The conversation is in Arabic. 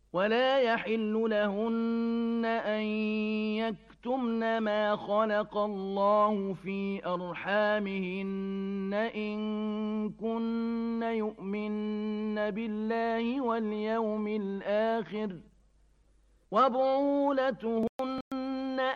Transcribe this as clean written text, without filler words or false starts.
ولا يحل لهن أن يكتمن ما خلق الله في أرحامهن إن كن يؤمن بالله واليوم الآخر وبعولتهن